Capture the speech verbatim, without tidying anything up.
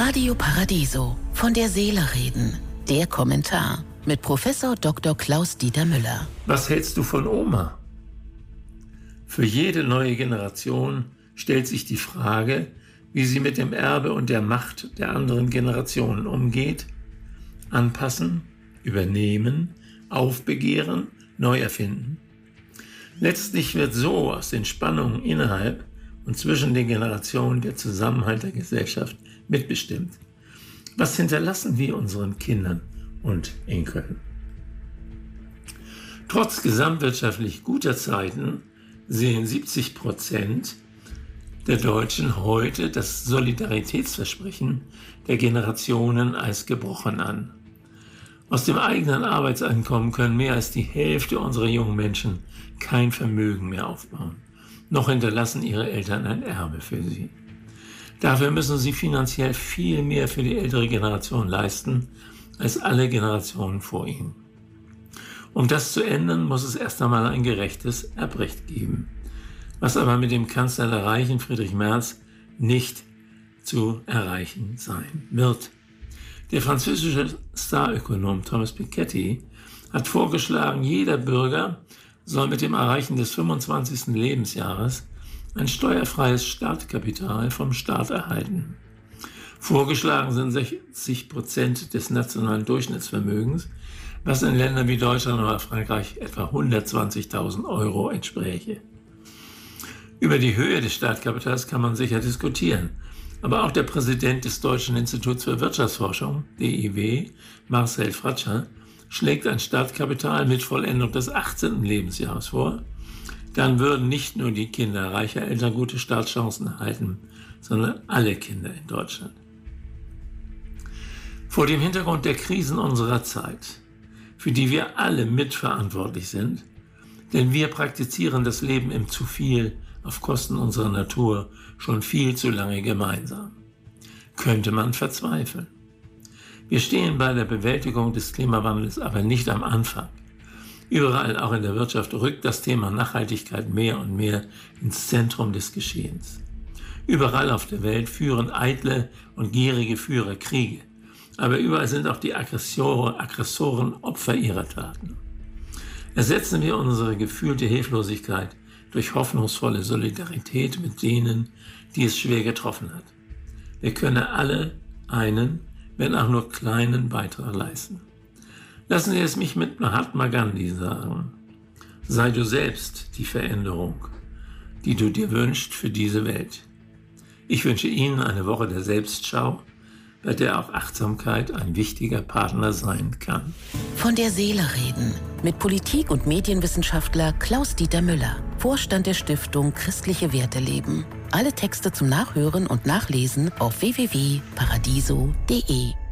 Radio Paradiso, von der Seele reden. Der Kommentar mit Professor Doktor Klaus-Dieter Müller. Was hältst du von Oma? Für jede neue Generation stellt sich die Frage, wie sie mit dem Erbe und der Macht der anderen Generationen umgeht, anpassen, übernehmen, aufbegehren, neu erfinden. Letztlich wird so aus den Spannungen innerhalb und zwischen den Generationen der Zusammenhalt der Gesellschaft mitbestimmt. Was hinterlassen wir unseren Kindern und Enkeln? Trotz gesamtwirtschaftlich guter Zeiten sehen siebzig Prozent der Deutschen heute das Solidaritätsversprechen der Generationen als gebrochen an. Aus dem eigenen Arbeitseinkommen können mehr als die Hälfte unserer jungen Menschen kein Vermögen mehr aufbauen. Noch hinterlassen ihre Eltern ein Erbe für sie. Dafür müssen sie finanziell viel mehr für die ältere Generation leisten als alle Generationen vor ihnen. Um das zu ändern, muss es erst einmal ein gerechtes Erbrecht geben, was aber mit dem Kanzler der Reichen, Friedrich Merz, nicht zu erreichen sein wird. Der französische Starökonom Thomas Piketty hat vorgeschlagen, jeder Bürger soll mit dem Erreichen des fünfundzwanzigsten Lebensjahres ein steuerfreies Startkapital vom Staat erhalten. Vorgeschlagen sind sechzig Prozent des nationalen Durchschnittsvermögens, was in Ländern wie Deutschland oder Frankreich etwa hundertzwanzigtausend Euro entspräche. Über die Höhe des Startkapitals kann man sicher diskutieren, aber auch der Präsident des Deutschen Instituts für Wirtschaftsforschung, D I W, Marcel Fratscher, schlägt ein Startkapital mit Vollendung des achtzehnten Lebensjahres vor. Dann würden nicht nur die Kinder reicher Eltern gute Startchancen erhalten, sondern alle Kinder in Deutschland. Vor dem Hintergrund der Krisen unserer Zeit, für die wir alle mitverantwortlich sind, denn wir praktizieren das Leben im zu viel auf Kosten unserer Natur schon viel zu lange gemeinsam, könnte man verzweifeln. Wir stehen bei der Bewältigung des Klimawandels aber nicht am Anfang. Überall, auch in der Wirtschaft, rückt das Thema Nachhaltigkeit mehr und mehr ins Zentrum des Geschehens. Überall auf der Welt führen eitle und gierige Führer Kriege, aber überall sind auch die Aggressoren, Aggressoren Opfer ihrer Taten. Ersetzen wir unsere gefühlte Hilflosigkeit durch hoffnungsvolle Solidarität mit denen, die es schwer getroffen hat. Wir können alle einen, wenn auch nur kleinen Beitrag leisten. Lassen Sie es mich mit Mahatma Gandhi sagen. Sei du selbst die Veränderung, die du dir wünschst für diese Welt. Ich wünsche Ihnen eine Woche der Selbstschau, bei der auch Achtsamkeit ein wichtiger Partner sein kann. Von der Seele reden mit Politik- und Medienwissenschaftler Klaus-Dieter Müller, Vorstand der Stiftung Christliche Werte leben. Alle Texte zum Nachhören und Nachlesen auf w w w punkt paradiso punkt de.